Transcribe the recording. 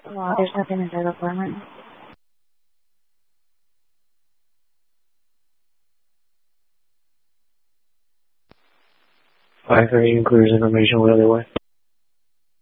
Well, there's nothing in the apartment. Fire includes information where they were.